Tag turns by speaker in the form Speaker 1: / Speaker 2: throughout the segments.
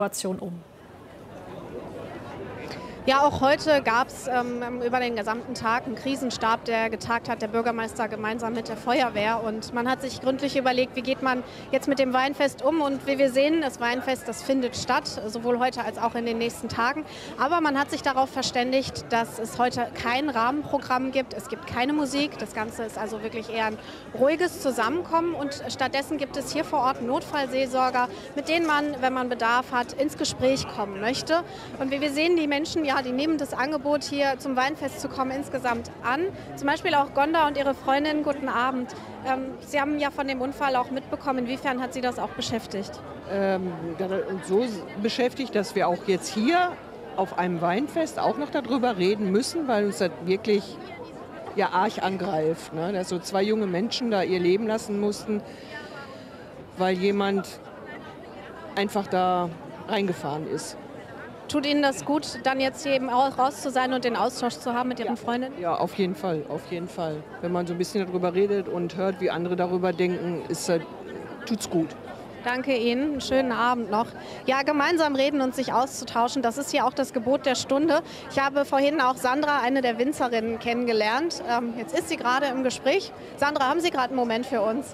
Speaker 1: Situation um.
Speaker 2: Ja, auch heute gab es über den gesamten Tag einen Krisenstab, der getagt hat, der Bürgermeister gemeinsam mit der Feuerwehr. Und man hat sich gründlich überlegt, wie geht man jetzt mit dem Weinfest um. Und wie wir sehen, das Weinfest, das findet statt, sowohl heute als auch in den nächsten Tagen. Aber man hat sich darauf verständigt, dass es heute kein Rahmenprogramm gibt. Es gibt keine Musik. Das Ganze ist also wirklich eher ein ruhiges Zusammenkommen. Und stattdessen gibt es hier vor Ort Notfallseelsorger, mit denen man, wenn man Bedarf hat, ins Gespräch kommen möchte. Und wie wir sehen, die Menschen, ja, die nehmen das Angebot, hier zum Weinfest zu kommen, insgesamt an. Zum Beispiel auch Gonda und ihre Freundin. Guten Abend. Sie haben ja von dem Unfall auch mitbekommen. Inwiefern hat Sie das auch beschäftigt?
Speaker 3: Und so beschäftigt, dass wir auch jetzt hier auf einem Weinfest auch noch darüber reden müssen, weil uns das wirklich ja arg angreift, ne? Dass so zwei junge Menschen da ihr Leben lassen mussten, weil jemand einfach da reingefahren ist.
Speaker 2: Tut Ihnen das gut, dann jetzt hier eben auch raus zu sein und den Austausch zu haben mit Ihren Freundinnen?
Speaker 3: Ja, auf jeden Fall, auf jeden Fall. Wenn man so ein bisschen darüber redet und hört, wie andere darüber denken, tut's gut.
Speaker 2: Danke Ihnen, einen schönen Abend noch. Ja, gemeinsam reden und sich auszutauschen, das ist hier auch das Gebot der Stunde. Ich habe vorhin auch Sandra, eine der Winzerinnen, kennengelernt. Jetzt ist sie gerade im Gespräch. Sandra, haben Sie gerade einen Moment für uns?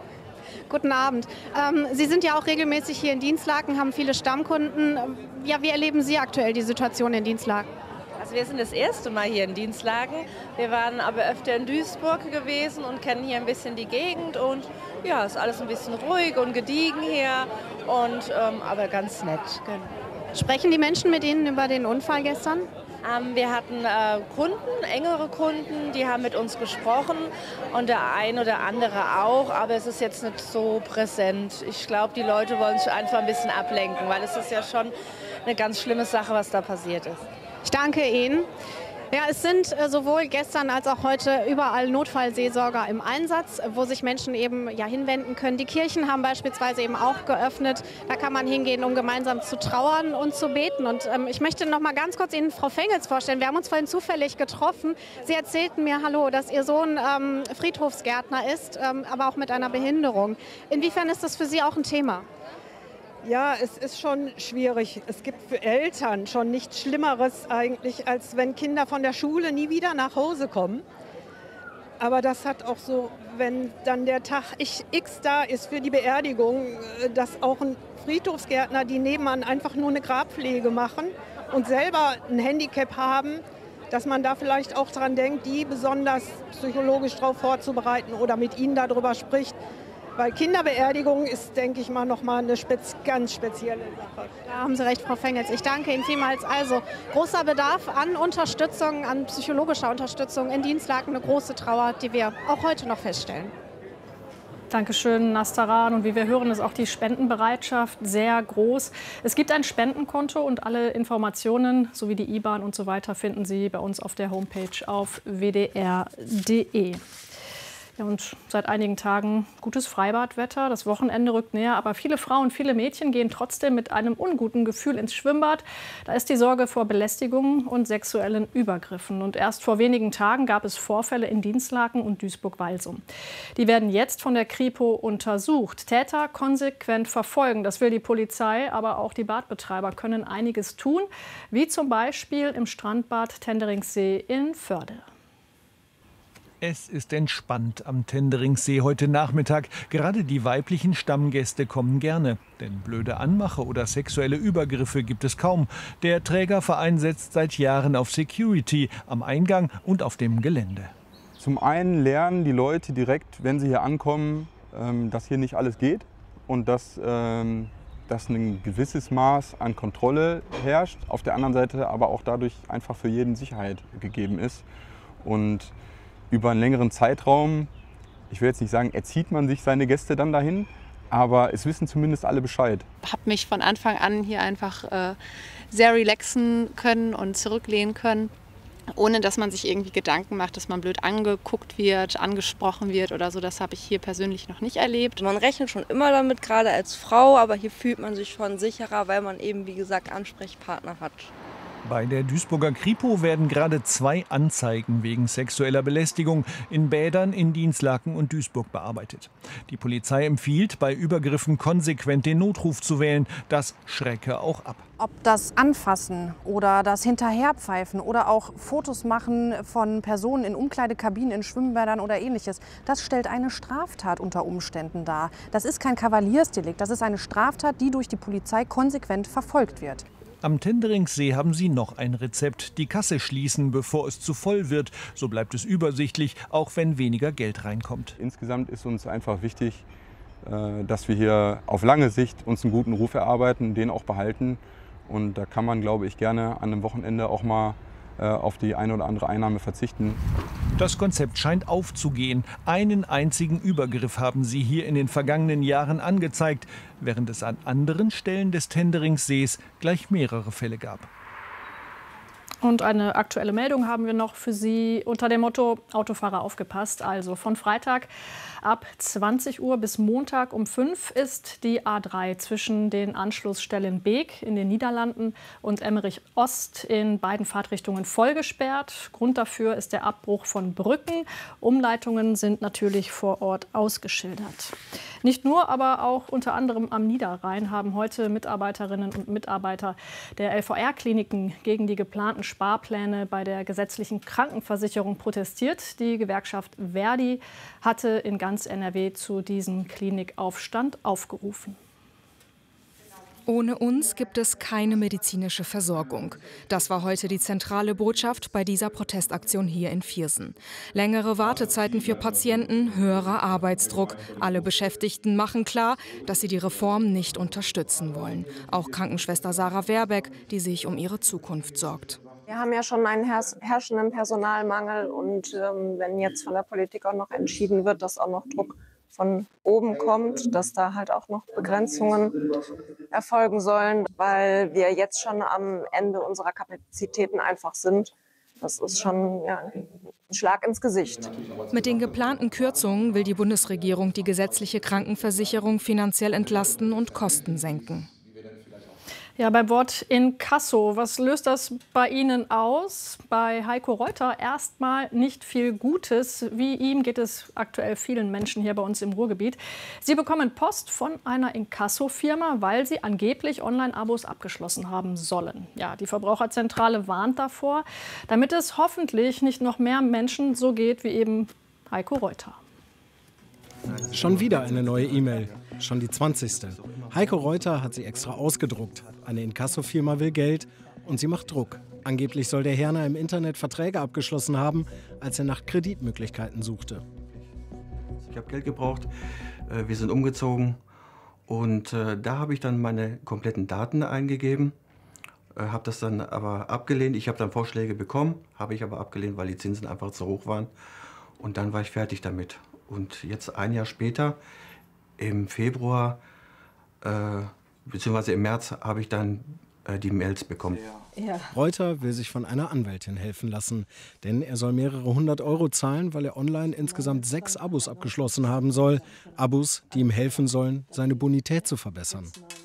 Speaker 2: Guten Abend. Sie sind ja auch regelmäßig hier in Dinslaken, haben viele Stammkunden. Ja, wie erleben Sie aktuell die Situation in Dinslaken?
Speaker 4: Also wir sind das erste Mal hier in Dinslaken. Wir waren aber öfter in Duisburg gewesen und kennen hier ein bisschen die Gegend. Und ja, ist alles ein bisschen ruhig und gediegen hier, und, aber ganz nett.
Speaker 2: Sprechen die Menschen mit Ihnen über den Unfall gestern?
Speaker 4: Wir hatten Kunden, engere Kunden, die haben mit uns gesprochen, und der ein oder andere auch, aber es ist jetzt nicht so präsent. Ich glaube, die Leute wollen sich einfach ein bisschen ablenken, weil es ist ja schon eine ganz schlimme Sache, was da passiert ist.
Speaker 2: Ich danke Ihnen. Ja, es sind sowohl gestern als auch heute überall Notfallseelsorger im Einsatz, wo sich Menschen eben ja hinwenden können. Die Kirchen haben beispielsweise eben auch geöffnet. Da kann man hingehen, um gemeinsam zu trauern und zu beten. Und ich möchte noch mal ganz kurz Ihnen Frau Fengels vorstellen. Wir haben uns vorhin zufällig getroffen. Sie erzählten mir, hallo, dass Ihr Sohn Friedhofsgärtner ist, aber auch mit einer Behinderung. Inwiefern ist das für Sie auch ein Thema?
Speaker 3: Ja, es ist schon schwierig. Es gibt für Eltern schon nichts Schlimmeres eigentlich, als wenn Kinder von der Schule nie wieder nach Hause kommen. Aber das hat auch so, wenn dann der Tag X da ist für die Beerdigung, dass auch ein Friedhofsgärtner, die nebenan einfach nur eine Grabpflege machen und selber ein Handicap haben, dass man da vielleicht auch dran denkt, die besonders psychologisch darauf vorzubereiten oder mit ihnen darüber spricht. Weil Kinderbeerdigung ist, denke ich mal, nochmal eine ganz spezielle Sache.
Speaker 2: Da haben Sie recht, Frau Fengels. Ich danke Ihnen vielmals. Also großer Bedarf an Unterstützung, an psychologischer Unterstützung in Dinslaken, eine große Trauer, die wir auch heute noch feststellen.
Speaker 1: Dankeschön, Nastaran. Und wie wir hören, ist auch die Spendenbereitschaft sehr groß. Es gibt ein Spendenkonto, und alle Informationen sowie die IBAN und so weiter finden Sie bei uns auf der Homepage auf wdr.de. Ja, und seit einigen Tagen gutes Freibadwetter. Das Wochenende rückt näher, aber viele Frauen, viele Mädchen gehen trotzdem mit einem unguten Gefühl ins Schwimmbad. Da ist die Sorge vor Belästigungen und sexuellen Übergriffen. Und erst vor wenigen Tagen gab es Vorfälle in Dinslaken und Duisburg-Walsum. Die werden jetzt von der Kripo untersucht. Täter konsequent verfolgen. Das will die Polizei, aber auch die Badbetreiber können einiges tun, wie zum Beispiel im Strandbad Tenderingsee in Förde.
Speaker 5: Es ist entspannt am Tenderingsee heute Nachmittag. Gerade die weiblichen Stammgäste kommen gerne. Denn blöde Anmache oder sexuelle Übergriffe gibt es kaum. Der Trägerverein setzt seit Jahren auf Security am Eingang und auf dem Gelände.
Speaker 6: Zum einen lernen die Leute direkt, wenn sie hier ankommen, dass hier nicht alles geht und dass ein gewisses Maß an Kontrolle herrscht. Auf der anderen Seite aber auch dadurch einfach für jeden Sicherheit gegeben ist. Und über einen längeren Zeitraum, ich will jetzt nicht sagen, erzieht man sich seine Gäste dann dahin, aber es wissen zumindest alle Bescheid.
Speaker 7: Ich habe mich von Anfang an hier einfach sehr relaxen können und zurücklehnen können, ohne dass man sich irgendwie Gedanken macht, dass man blöd angeguckt wird, angesprochen wird oder so. Das habe ich hier persönlich noch nicht erlebt.
Speaker 8: Man rechnet schon immer damit, gerade als Frau, aber hier fühlt man sich schon sicherer, weil man eben, wie gesagt, Ansprechpartner hat.
Speaker 5: Bei der Duisburger Kripo werden gerade 2 Anzeigen wegen sexueller Belästigung in Bädern in Dinslaken und Duisburg bearbeitet. Die Polizei empfiehlt, bei Übergriffen konsequent den Notruf zu wählen. Das schrecke auch ab.
Speaker 9: Ob das Anfassen oder das Hinterherpfeifen oder auch Fotos machen von Personen in Umkleidekabinen, in Schwimmbädern oder Ähnliches, das stellt eine Straftat unter Umständen dar. Das ist kein Kavaliersdelikt, das ist eine Straftat, die durch die Polizei konsequent verfolgt wird.
Speaker 5: Am Tenderingsee haben sie noch ein Rezept: die Kasse schließen, bevor es zu voll wird. So bleibt es übersichtlich, auch wenn weniger Geld reinkommt.
Speaker 6: Insgesamt ist uns einfach wichtig, dass wir hier auf lange Sicht uns einen guten Ruf erarbeiten, den auch behalten. Und da kann man, glaube ich, gerne an einem Wochenende auch mal auf die eine oder andere Einnahme verzichten.
Speaker 5: Das Konzept scheint aufzugehen. Einen einzigen Übergriff haben sie hier in den vergangenen Jahren angezeigt, während es an anderen Stellen des Tenderingsees gleich mehrere Fälle gab.
Speaker 1: Und eine aktuelle Meldung haben wir noch für Sie unter dem Motto Autofahrer aufgepasst. Also von Freitag ab 20 Uhr bis Montag um 5 ist die A3 zwischen den Anschlussstellen Beek in den Niederlanden und Emmerich Ost in beiden Fahrtrichtungen voll gesperrt. Grund dafür ist der Abbruch von Brücken. Umleitungen sind natürlich vor Ort ausgeschildert. Nicht nur, aber auch unter anderem am Niederrhein haben heute Mitarbeiterinnen und Mitarbeiter der LVR-Kliniken gegen die geplanten Sparpläne bei der gesetzlichen Krankenversicherung protestiert. Die Gewerkschaft Verdi hatte in ganz NRW zu diesem Klinikaufstand aufgerufen.
Speaker 10: Ohne uns gibt es keine medizinische Versorgung. Das war heute die zentrale Botschaft bei dieser Protestaktion hier in Viersen. Längere Wartezeiten für Patienten, höherer Arbeitsdruck. Alle Beschäftigten machen klar, dass sie die Reform nicht unterstützen wollen. Auch Krankenschwester Sarah Werbeck, die sich um ihre Zukunft sorgt.
Speaker 11: Wir haben ja schon einen herrschenden Personalmangel und wenn jetzt von der Politik auch noch entschieden wird, dass auch noch Druck von oben kommt, dass da halt auch noch Begrenzungen erfolgen sollen, weil wir jetzt schon am Ende unserer Kapazitäten einfach sind. Das ist schon ein Schlag ins Gesicht.
Speaker 10: Mit den geplanten Kürzungen will die Bundesregierung die gesetzliche Krankenversicherung finanziell entlasten und Kosten senken.
Speaker 1: Ja, beim Wort Inkasso, was löst das bei Ihnen aus? Bei Heiko Reuter erstmal nicht viel Gutes. Wie ihm geht es aktuell vielen Menschen hier bei uns im Ruhrgebiet. Sie bekommen Post von einer Inkasso-Firma, weil sie angeblich Online-Abos abgeschlossen haben sollen. Ja, die Verbraucherzentrale warnt davor, damit es hoffentlich nicht noch mehr Menschen so geht wie eben Heiko Reuter.
Speaker 12: Schon wieder eine neue E-Mail, schon die 20. Heiko Reuter hat sie extra ausgedruckt. Eine Inkasso-Firma will Geld und sie macht Druck. Angeblich soll der Herner im Internet Verträge abgeschlossen haben, als er nach Kreditmöglichkeiten suchte.
Speaker 13: Ich habe Geld gebraucht, wir sind umgezogen und da habe ich dann meine kompletten Daten eingegeben, habe das dann aber abgelehnt. Ich habe dann Vorschläge bekommen, habe ich aber abgelehnt, weil die Zinsen einfach zu hoch waren. Und dann war ich fertig damit. Und jetzt ein Jahr später, im Februar bzw. im März, habe ich dann die Mails bekommen.
Speaker 12: Ja. Reuter will sich von einer Anwältin helfen lassen, denn er soll mehrere 100 € zahlen, weil er online insgesamt 6 Abos abgeschlossen haben soll. Abos, die ihm helfen sollen, seine Bonität zu verbessern.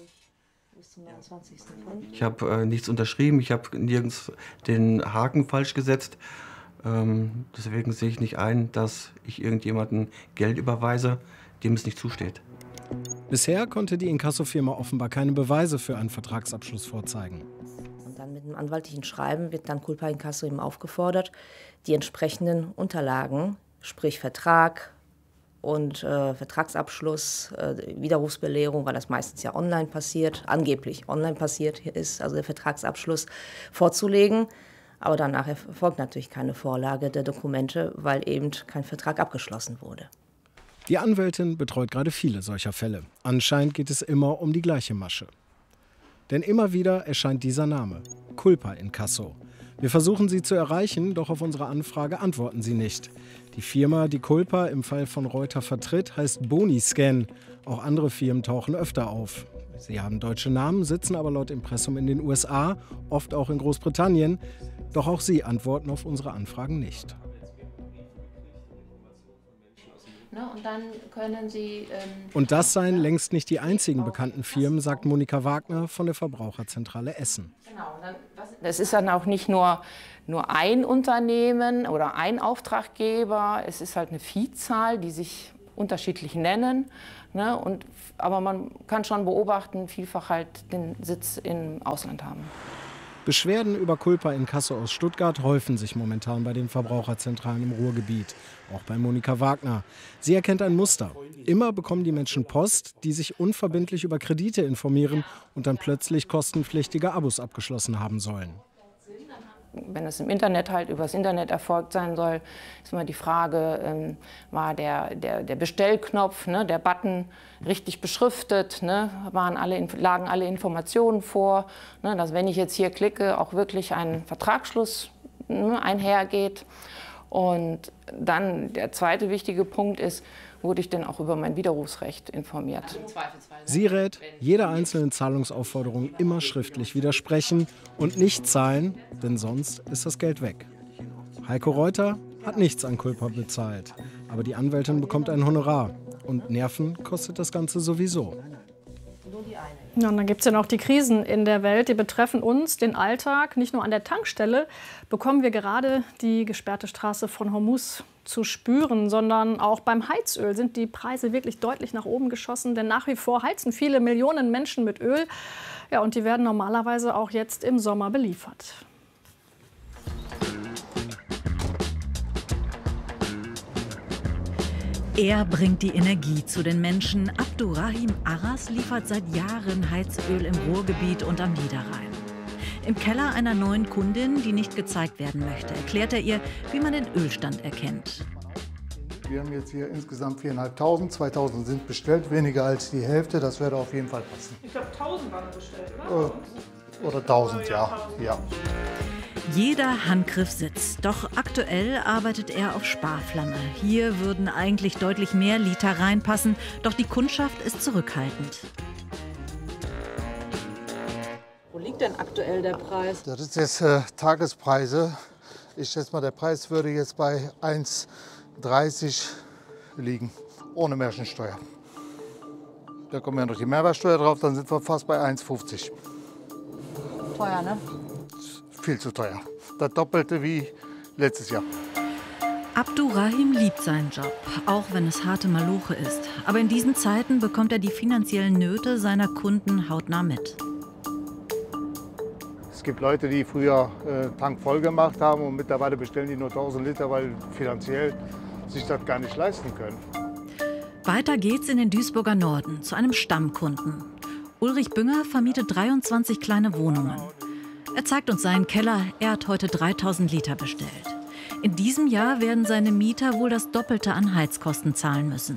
Speaker 13: Ich habe nichts unterschrieben, ich habe nirgends den Haken falsch gesetzt. Deswegen sehe ich nicht ein, dass ich irgendjemandem Geld überweise, dem es nicht zusteht.
Speaker 12: Bisher konnte die Inkassofirma offenbar keine Beweise für einen Vertragsabschluss vorzeigen.
Speaker 14: Und dann mit einem anwaltlichen Schreiben wird dann Culpa Inkasso eben aufgefordert, die entsprechenden Unterlagen, sprich Vertrag und Vertragsabschluss, Widerrufsbelehrung, weil das meistens ja online passiert, angeblich online passiert ist, also der Vertragsabschluss vorzulegen. Aber danach erfolgt natürlich keine Vorlage der Dokumente, weil eben kein Vertrag abgeschlossen wurde.
Speaker 12: Die Anwältin betreut gerade viele solcher Fälle. Anscheinend geht es immer um die gleiche Masche. Denn immer wieder erscheint dieser Name, Culpa Inkasso. Wir versuchen sie zu erreichen, doch auf unsere Anfrage antworten sie nicht. Die Firma, die Culpa im Fall von Reuter vertritt, heißt Boniscan. Auch andere Firmen tauchen öfter auf. Sie haben deutsche Namen, sitzen aber laut Impressum in den USA, oft auch in Großbritannien. Doch auch sie antworten auf unsere Anfragen nicht.
Speaker 7: Ne? Und dann können Sie...
Speaker 12: Und das seien längst nicht die einzigen bekannten Firmen, sagt Monika Wagner von der Verbraucherzentrale Essen.
Speaker 15: Genau. Es ist dann auch nicht nur ein Unternehmen oder ein Auftraggeber. Es ist halt eine Vielzahl, die sich unterschiedlich nennen. Ne? Aber man kann schon beobachten, vielfach halt den Sitz im Ausland haben.
Speaker 12: Beschwerden über Culpa Inkasso aus Stuttgart häufen sich momentan bei den Verbraucherzentralen im Ruhrgebiet, auch bei Monika Wagner. Sie erkennt ein Muster. Immer bekommen die Menschen Post, die sich unverbindlich über Kredite informieren und dann plötzlich kostenpflichtige Abos abgeschlossen haben sollen.
Speaker 15: Wenn es im Internet halt übers Internet erfolgt sein soll, ist immer die Frage, war der Bestellknopf, ne, der Button richtig beschriftet, ne, lagen alle Informationen vor, ne, dass wenn ich jetzt hier klicke, auch wirklich ein Vertragsschluss einhergeht. Und dann der zweite wichtige Punkt ist, wurde ich denn auch über mein Widerrufsrecht informiert.
Speaker 12: Sie rät, jeder einzelnen Zahlungsaufforderung immer schriftlich widersprechen und nicht zahlen, denn sonst ist das Geld weg. Heiko Reuter hat nichts an Culpa bezahlt, aber die Anwältin bekommt ein Honorar. Und Nerven kostet das Ganze sowieso.
Speaker 1: Ja, und dann gibt es ja noch die Krisen in der Welt, die betreffen uns, den Alltag. Nicht nur an der Tankstelle bekommen wir gerade die gesperrte Straße von Hormuz zu spüren, sondern auch beim Heizöl sind die Preise wirklich deutlich nach oben geschossen. Denn nach wie vor heizen viele Millionen Menschen mit Öl. Ja, und die werden normalerweise auch jetzt im Sommer beliefert.
Speaker 16: Er bringt die Energie zu den Menschen. Abdurrahim Aras liefert seit Jahren Heizöl im Ruhrgebiet und am Niederrhein. Im Keller einer neuen Kundin, die nicht gezeigt werden möchte, erklärt er ihr, wie man den Ölstand erkennt.
Speaker 17: Wir haben jetzt hier insgesamt 4.500, 2.000 sind bestellt, weniger als die Hälfte, das würde auf jeden Fall passen.
Speaker 18: Ich glaube 1.000 waren bestellt, oder?
Speaker 17: Oder 1.000, ja.
Speaker 16: Jeder Handgriff sitzt, doch aktuell arbeitet er auf Sparflamme. Hier würden eigentlich deutlich mehr Liter reinpassen, doch die Kundschaft ist zurückhaltend.
Speaker 18: Wo liegt denn aktuell der Preis?
Speaker 17: Das ist jetzt Tagespreise. Ich schätze mal, der Preis würde jetzt bei 1,30 liegen, ohne Mehrwertsteuer. Da kommt ja noch die Mehrwertsteuer drauf, dann sind wir fast bei 1,50.
Speaker 18: Teuer, ne?
Speaker 17: Viel zu teuer. Das Doppelte wie letztes Jahr.
Speaker 16: Abdurrahim liebt seinen Job, auch wenn es harte Maloche ist. Aber in diesen Zeiten bekommt er die finanziellen Nöte seiner Kunden hautnah mit.
Speaker 17: Es gibt Leute, die früher Tank voll gemacht haben und mittlerweile bestellen die nur 1.000 Liter, weil finanziell sich das gar nicht leisten können.
Speaker 16: Weiter geht's in den Duisburger Norden zu einem Stammkunden. Ulrich Bünger vermietet 23 kleine Wohnungen. Er zeigt uns seinen Keller, er hat heute 3.000 Liter bestellt. In diesem Jahr werden seine Mieter wohl das Doppelte an Heizkosten zahlen müssen.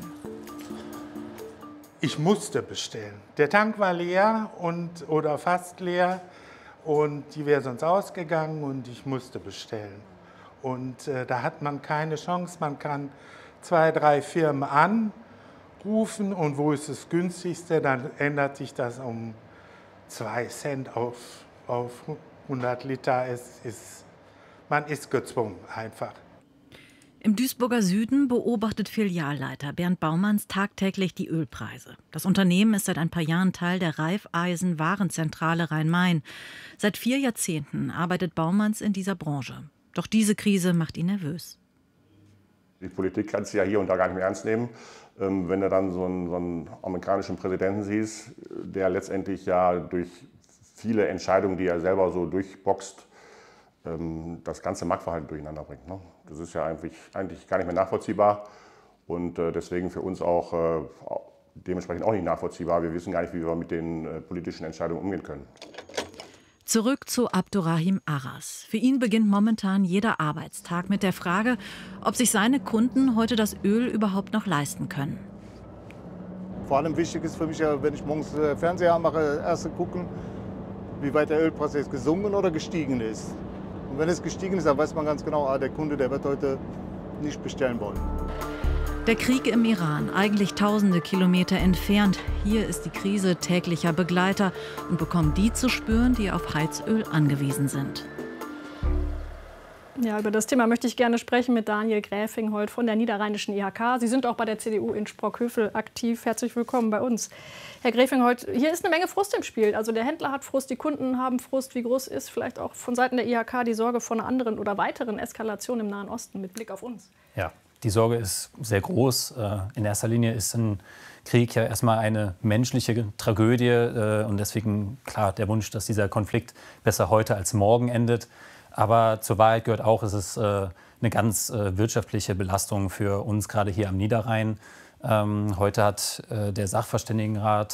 Speaker 19: Ich musste bestellen. Der Tank war leer oder fast leer und die wäre sonst ausgegangen und ich musste bestellen. Und da hat man keine Chance, man kann 2, 3 Firmen anrufen und wo ist das günstigste, dann ändert sich das um 2 Cent auf 100 Liter. Man ist gezwungen einfach.
Speaker 16: Im Duisburger Süden beobachtet Filialleiter Bernd Baumanns tagtäglich die Ölpreise. Das Unternehmen ist seit ein paar Jahren Teil der Raiffeisen-Warenzentrale Rhein-Main. Seit 4 Jahrzehnten arbeitet Baumanns in dieser Branche. Doch diese Krise macht ihn nervös.
Speaker 20: Die Politik kann es ja hier und da gar nicht mehr ernst nehmen. Wenn du dann so einen amerikanischen Präsidenten siehst, der letztendlich ja durch viele Entscheidungen, die er selber so durchboxt, das ganze Marktverhalten durcheinander bringt. Ne? Das ist ja eigentlich gar nicht mehr nachvollziehbar und deswegen für uns auch dementsprechend auch nicht nachvollziehbar. Wir wissen gar nicht, wie wir mit den politischen Entscheidungen umgehen können.
Speaker 16: Zurück zu Abdurrahim Aras. Für ihn beginnt momentan jeder Arbeitstag mit der Frage, ob sich seine Kunden heute das Öl überhaupt noch leisten können.
Speaker 17: Vor allem wichtig ist für mich, wenn ich morgens Fernseher mache, erst gucken, wie weit der Ölpreis jetzt gesunken oder gestiegen ist. Und wenn es gestiegen ist, dann weiß man ganz genau, der Kunde, der wird heute nicht bestellen wollen.
Speaker 16: Der Krieg im Iran, eigentlich tausende Kilometer entfernt. Hier ist die Krise täglicher Begleiter und bekommen die zu spüren, die auf Heizöl angewiesen sind.
Speaker 1: Ja, über das Thema möchte ich gerne sprechen mit Daniel Gräfingholt von der Niederrheinischen IHK. Sie sind auch bei der CDU in Sprockhövel aktiv. Herzlich willkommen bei uns. Herr Gräfingholt, hier ist eine Menge Frust im Spiel. Also der Händler hat Frust, die Kunden haben Frust. Wie groß ist vielleicht auch von Seiten der IHK die Sorge vor einer anderen oder weiteren Eskalation im Nahen Osten mit Blick auf uns?
Speaker 19: Ja, die Sorge ist sehr groß. In erster Linie ist ein Krieg ja erstmal eine menschliche Tragödie. Und deswegen klar der Wunsch, dass dieser Konflikt besser heute als morgen endet. Aber zur Wahrheit gehört auch, es ist eine ganz wirtschaftliche Belastung für uns, gerade hier am Niederrhein. Heute hat der Sachverständigenrat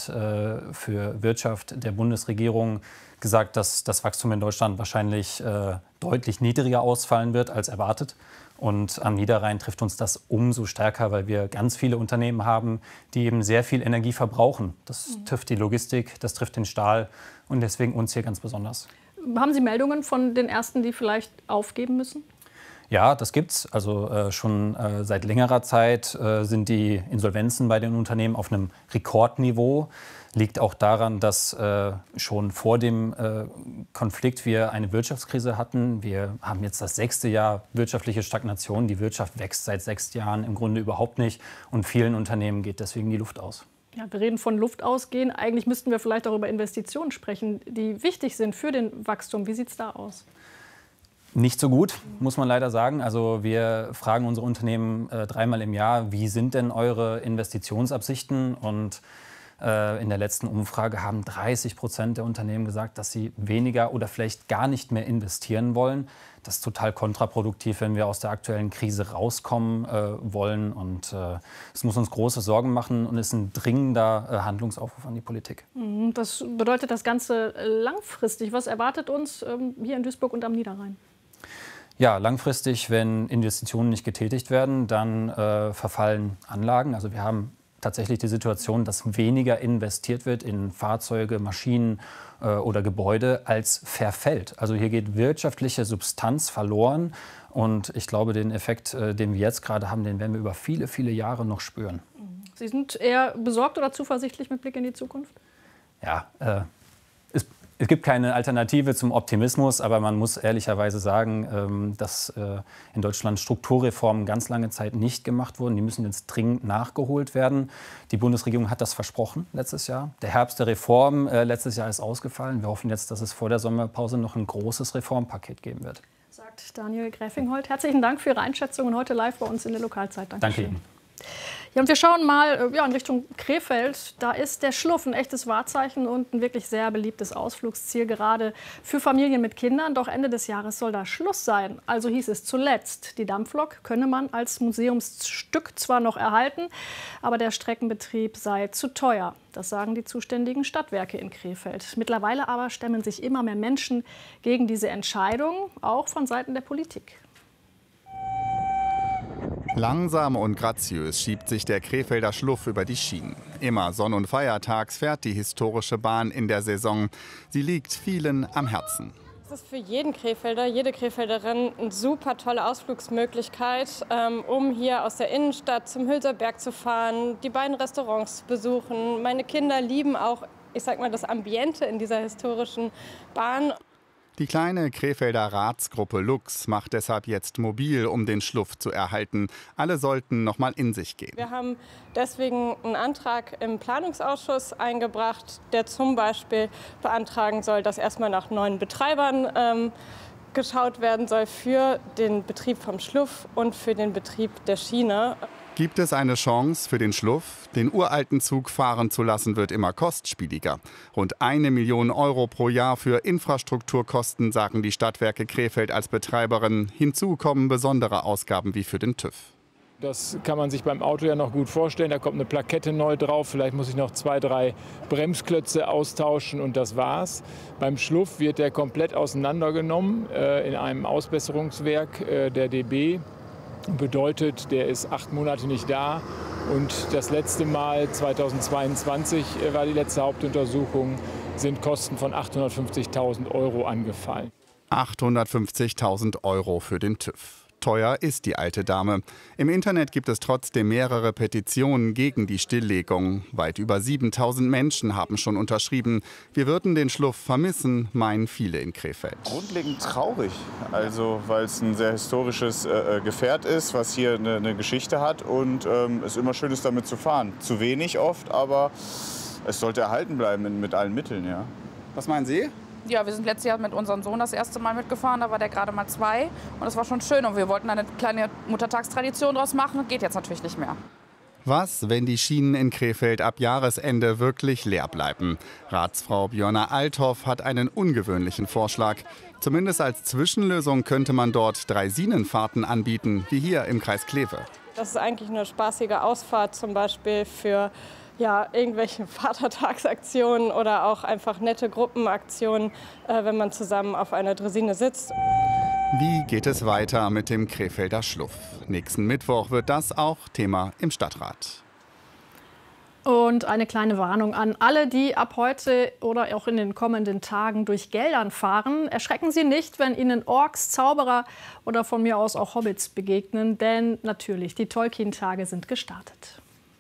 Speaker 19: für Wirtschaft der Bundesregierung gesagt, dass das Wachstum in Deutschland wahrscheinlich deutlich niedriger ausfallen wird als erwartet. Und am Niederrhein trifft uns das umso stärker, weil wir ganz viele Unternehmen haben, die eben sehr viel Energie verbrauchen. Das trifft die Logistik, das trifft den Stahl und deswegen uns hier ganz besonders.
Speaker 1: Haben Sie Meldungen von den Ersten, die vielleicht aufgeben müssen?
Speaker 19: Ja, das gibt's. Also schon seit längerer Zeit sind die Insolvenzen bei den Unternehmen auf einem Rekordniveau. Liegt auch daran, dass schon vor dem Konflikt wir eine Wirtschaftskrise hatten. Wir haben jetzt das 6. Jahr wirtschaftliche Stagnation. Die Wirtschaft wächst seit 6 Jahren im Grunde überhaupt nicht. Und vielen Unternehmen geht deswegen die Luft aus.
Speaker 1: Ja, wir reden von Luft ausgehen. Eigentlich müssten wir vielleicht auch über Investitionen sprechen, die wichtig sind für den Wachstum. Wie sieht es da aus?
Speaker 19: Nicht so gut, muss man leider sagen. Also wir fragen unsere Unternehmen 3-mal im Jahr, wie sind denn eure Investitionsabsichten? Und in der letzten Umfrage haben 30% der Unternehmen gesagt, dass sie weniger oder vielleicht gar nicht mehr investieren wollen. Das ist total kontraproduktiv, wenn wir aus der aktuellen Krise rauskommen wollen. Und es muss uns große Sorgen machen und ist ein dringender Handlungsaufruf an die Politik.
Speaker 1: Das bedeutet das Ganze langfristig. Was erwartet uns hier in Duisburg und am Niederrhein?
Speaker 19: Ja, langfristig, wenn Investitionen nicht getätigt werden, dann verfallen Anlagen. Also wir haben tatsächlich die Situation, dass weniger investiert wird in Fahrzeuge, Maschinen oder Gebäude, als verfällt. Also hier geht wirtschaftliche Substanz verloren. Und ich glaube, den Effekt, den wir jetzt gerade haben, den werden wir über viele, viele Jahre noch spüren.
Speaker 1: Sie sind eher besorgt oder zuversichtlich mit Blick in die Zukunft?
Speaker 19: Ja, es gibt keine Alternative zum Optimismus, aber man muss ehrlicherweise sagen, dass in Deutschland Strukturreformen ganz lange Zeit nicht gemacht wurden. Die müssen jetzt dringend nachgeholt werden. Die Bundesregierung hat das versprochen letztes Jahr. Der Herbst der Reform letztes Jahr ist ausgefallen. Wir hoffen jetzt, dass es vor der Sommerpause noch ein großes Reformpaket geben wird.
Speaker 1: Sagt Daniel Gräfingholt. Herzlichen Dank für Ihre Einschätzungen heute live bei uns in der Lokalzeit.
Speaker 19: Danke Ihnen.
Speaker 1: Ja, und wir schauen mal in Richtung Krefeld. Da ist der Schluff ein echtes Wahrzeichen und ein wirklich sehr beliebtes Ausflugsziel, gerade für Familien mit Kindern. Doch Ende des Jahres soll da Schluss sein. Also hieß es zuletzt, die Dampflok könne man als Museumsstück zwar noch erhalten, aber der Streckenbetrieb sei zu teuer. Das sagen die zuständigen Stadtwerke in Krefeld. Mittlerweile aber stemmen sich immer mehr Menschen gegen diese Entscheidung, auch von Seiten der Politik.
Speaker 21: Langsam und graziös schiebt sich der Krefelder Schluff über die Schienen. Immer sonn- und feiertags fährt die historische Bahn in der Saison. Sie liegt vielen am Herzen.
Speaker 22: Es ist für jeden Krefelder, jede Krefelderin eine super tolle Ausflugsmöglichkeit, um hier aus der Innenstadt zum Hülser Berg zu fahren, die beiden Restaurants zu besuchen. Meine Kinder lieben auch, ich sag mal, das Ambiente in dieser historischen Bahn.
Speaker 21: Die kleine Krefelder Ratsgruppe Lux macht deshalb jetzt mobil, um den Schluff zu erhalten. Alle sollten noch mal in sich gehen.
Speaker 22: Wir haben deswegen einen Antrag im Planungsausschuss eingebracht, der zum Beispiel beantragen soll, dass erstmal nach neuen Betreibern geschaut werden soll für den Betrieb vom Schluff und für den Betrieb der Schiene.
Speaker 21: Gibt es eine Chance für den Schluff? Den uralten Zug fahren zu lassen, wird immer kostspieliger. Rund 1 Million Euro pro Jahr für Infrastrukturkosten, sagen die Stadtwerke Krefeld als Betreiberin. Hinzu kommen besondere Ausgaben wie für den TÜV.
Speaker 23: Das kann man sich beim Auto ja noch gut vorstellen. Da kommt eine Plakette neu drauf. Vielleicht muss ich noch 2, 3 Bremsklötze austauschen und das war's. Beim Schluff wird der komplett auseinandergenommen in einem Ausbesserungswerk der DB. Bedeutet, der ist 8 Monate nicht da und das letzte Mal, 2022, war die letzte Hauptuntersuchung, sind Kosten von 850.000 € angefallen.
Speaker 21: 850.000 € für den TÜV. Teuer ist die alte Dame. Im Internet gibt es trotzdem mehrere Petitionen gegen die Stilllegung. Weit über 7.000 Menschen haben schon unterschrieben. Wir würden den Schluff vermissen, meinen viele in Krefeld.
Speaker 2: Grundlegend traurig, also weil es ein sehr historisches Gefährt ist, was hier eine Geschichte hat und es immer schön ist, damit zu fahren. Zu wenig oft, aber es sollte erhalten bleiben mit allen Mitteln. Ja.
Speaker 3: Was meinen Sie?
Speaker 4: Ja, wir sind letztes Jahr mit unserem Sohn das erste Mal mitgefahren, da war der gerade mal 2 und das war schon schön und wir wollten eine kleine Muttertagstradition draus machen, geht jetzt natürlich nicht mehr.
Speaker 21: Was, wenn die Schienen in Krefeld ab Jahresende wirklich leer bleiben? Ratsfrau Björna Althoff hat einen ungewöhnlichen Vorschlag. Zumindest als Zwischenlösung könnte man dort Draisinen-Fahrten anbieten, wie hier im Kreis Kleve.
Speaker 22: Das ist eigentlich eine spaßige Ausfahrt, zum Beispiel für irgendwelche Vatertagsaktionen oder auch einfach nette Gruppenaktionen, wenn man zusammen auf einer Draisine sitzt.
Speaker 21: Wie geht es weiter mit dem Krefelder Schluff? Nächsten Mittwoch wird das auch Thema im Stadtrat.
Speaker 1: Und eine kleine Warnung an alle, die ab heute oder auch in den kommenden Tagen durch Geldern fahren. Erschrecken Sie nicht, wenn Ihnen Orks, Zauberer oder von mir aus auch Hobbits begegnen, denn natürlich, die Tolkien-Tage sind gestartet.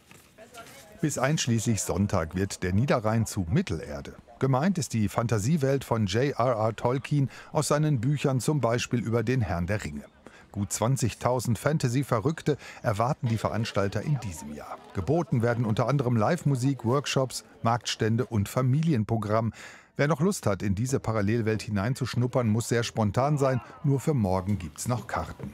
Speaker 24: Bis einschließlich Sonntag wird der Niederrhein zu Mittelerde. Gemeint ist die Fantasiewelt von J.R.R. Tolkien aus seinen Büchern, zum Beispiel über den Herrn der Ringe. Gut 20.000 Fantasy-Verrückte erwarten die Veranstalter in diesem Jahr. Geboten werden unter anderem Live-Musik, Workshops, Marktstände und Familienprogramm. Wer noch Lust hat, in diese Parallelwelt hineinzuschnuppern, muss sehr spontan sein. Nur für morgen gibt's noch Karten.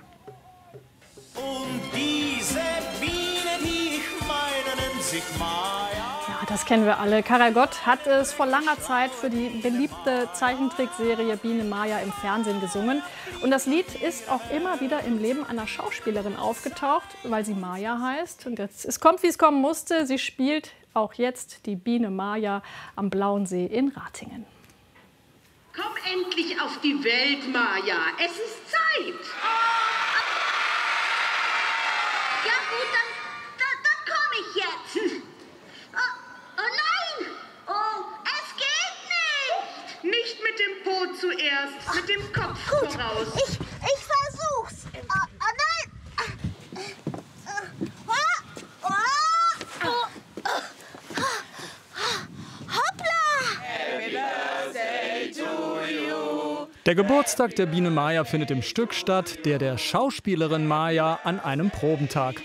Speaker 25: Und diese Biene, die ich meine, nennt sich Maya.
Speaker 1: Ja, das kennen wir alle. Karel Gott hat es vor langer Zeit für die beliebte Zeichentrickserie Biene Maya im Fernsehen gesungen. Und das Lied ist auch immer wieder im Leben einer Schauspielerin aufgetaucht, weil sie Maya heißt. Und jetzt, es kommt, wie es kommen musste. Sie spielt auch jetzt die Biene Maya am Blauen See in Ratingen.
Speaker 26: Komm endlich auf die Welt, Maya. Es ist Zeit.
Speaker 27: Ja gut, dann komme ich jetzt. Oh nein! Oh, es geht nicht!
Speaker 26: Nicht mit dem Po zuerst, mit dem Kopf voraus.
Speaker 27: Ich versuch's. Oh nein!
Speaker 28: Der Geburtstag der Biene Maya findet im Stück statt, der Schauspielerin Maya an einem Probentag.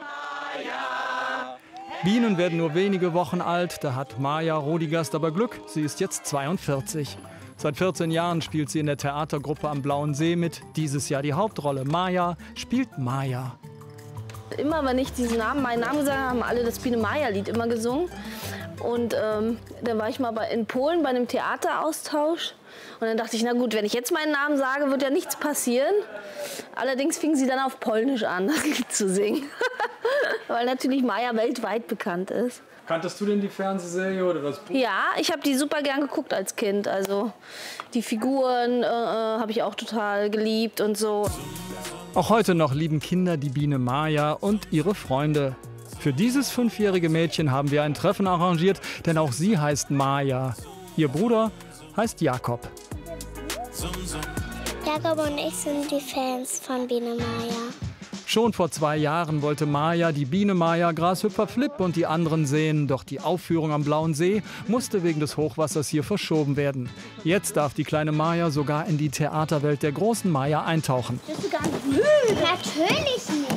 Speaker 28: Bienen werden nur wenige Wochen alt, da hat Maya Rodigast aber Glück, sie ist jetzt 42. Seit 14 Jahren spielt sie in der Theatergruppe am Blauen See mit, dieses Jahr die Hauptrolle. Maya spielt Maya.
Speaker 29: Immer wenn ich meinen Namen gesagt habe, haben alle das Biene Maya-Lied immer gesungen. Und dann war ich mal in Polen bei einem Theateraustausch. Und dann dachte ich, na gut, wenn ich jetzt meinen Namen sage, wird ja nichts passieren. Allerdings fing sie dann auf Polnisch an, das Lied zu singen. Weil natürlich Maya weltweit bekannt ist.
Speaker 28: Kanntest du denn die Fernsehserie oder das Buch?
Speaker 29: Ja, ich habe die super gern geguckt als Kind. Also die Figuren habe ich auch total geliebt und so.
Speaker 28: Auch heute noch lieben Kinder die Biene Maya und ihre Freunde. Für dieses 5-jährige Mädchen haben wir ein Treffen arrangiert, denn auch sie heißt Maya. Ihr Bruder heißt Jakob.
Speaker 27: Jakob und ich sind die Fans von Biene Maya.
Speaker 28: Schon vor 2 Jahren wollte Maya die Biene Maya, Grashüpfer Flip und die anderen sehen. Doch die Aufführung am Blauen See musste wegen des Hochwassers hier verschoben werden. Jetzt darf die kleine Maya sogar in die Theaterwelt der großen Maya eintauchen.
Speaker 27: Bist du gar nicht müde? Natürlich nicht.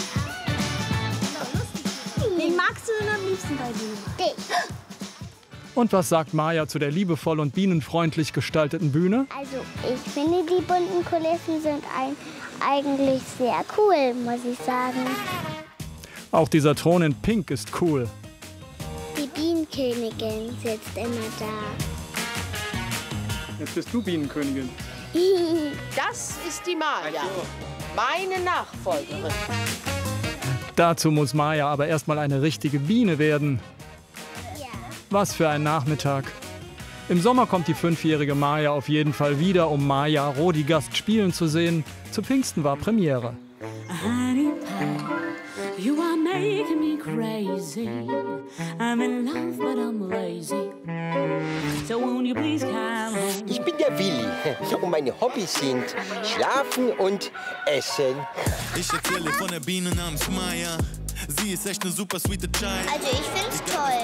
Speaker 27: Wen magst du denn am liebsten bei dir? Dich.
Speaker 28: Und was sagt Maya zu der liebevoll und bienenfreundlich gestalteten Bühne?
Speaker 27: Also ich finde, die bunten Kulissen sind eigentlich sehr cool, muss ich sagen.
Speaker 28: Auch dieser Thron in Pink ist cool.
Speaker 27: Die Bienenkönigin sitzt immer da.
Speaker 28: Jetzt bist du Bienenkönigin.
Speaker 18: Das ist die Maya, meine Nachfolgerin.
Speaker 28: Dazu muss Maya aber erstmal eine richtige Biene werden. Was für ein Nachmittag. Im Sommer kommt die 5-jährige Maya auf jeden Fall wieder, um Maya Rodigast spielen zu sehen. Zu Pfingsten war Premiere.
Speaker 30: Honey pie, you are making me crazy. I'm in love, but I'm lazy. So won't you please come home?
Speaker 3: Ich bin der Willi und meine Hobbys sind Schlafen und Essen.
Speaker 5: Ich erzähle von der Biene namens Maya. Sie ist echt eine super sweete Child.
Speaker 27: Also ich find's toll.